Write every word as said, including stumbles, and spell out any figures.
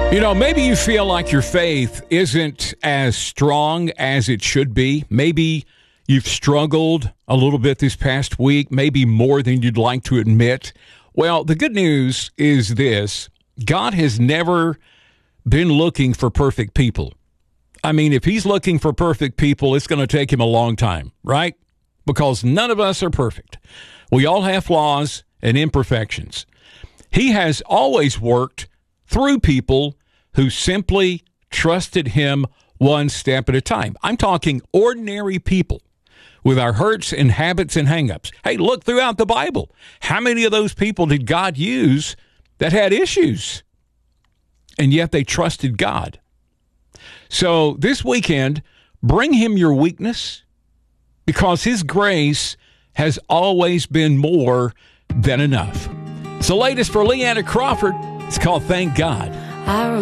You know, maybe you feel like your faith isn't as strong as it should be. Maybe you've struggled a little bit this past week, maybe more than you'd like to admit. Well, the good news is this: God has never been looking for perfect people. I mean, if he's looking for perfect people, it's going to take him a long time, right? Because none of us are perfect. We all have flaws and imperfections. He has always worked through people who simply trusted him one step at a time. I'm talking ordinary people with our hurts and habits and hangups. Hey, look throughout the Bible. How many of those people did God use that had issues? And yet they trusted God. So this weekend, bring him your weakness, because his grace has always been more than enough. It's the latest for Leanna Crawford. It's called Thank God. I